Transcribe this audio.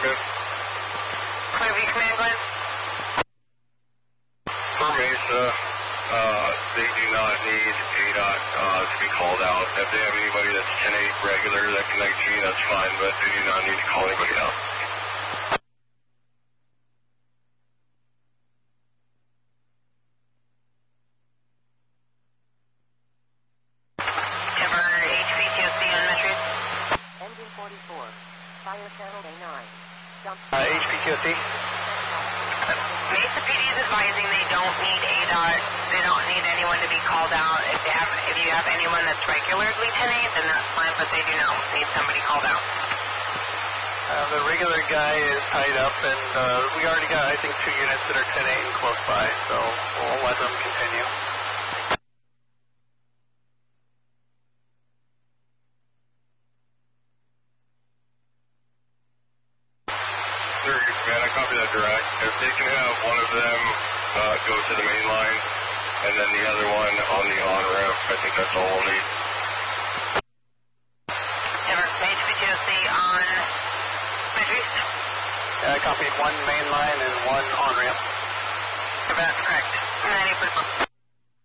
Good. Clearview Command, Glenn. For Mesa, they do not need ADOT to be called out. If they have anybody that's 10-8 regular that can 19, that's fine, but they do not need to call anybody out. Denver HPTOC on Metro. Engine 44, fire channel A9. HPQC. Mesa PD is advising they don't need ADOT. They don't need anyone to be called out. If you have anyone that's regularly 10-8, then that's fine, but they do not need somebody called out. The regular guy is tied up, and we already got, I think, 2 units that are 10-8 and close by, so we'll let them continue. Man, I copy that direct. If they can have one of them go to the main line, and then the other one on the on-ramp, I think that's all we'll need. Denver HPTOC on Metro. I copied 1 main line and 1 on-ramp. That's correct. 90%.